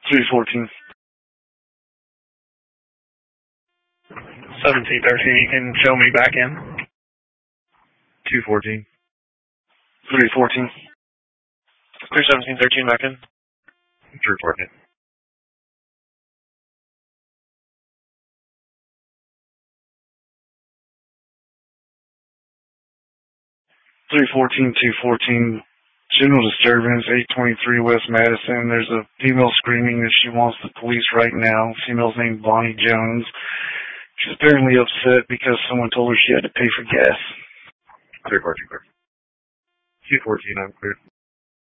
314. 1713, you can show me back in. 214. 314. 31713 back in. 314. 314, 214. General disturbance, 823 West Madison. There's a female screaming that she wants the police right now. Female's named Bonnie Jones. She's apparently upset because someone told her she had to pay for gas. 314, clear. 214, I'm clear.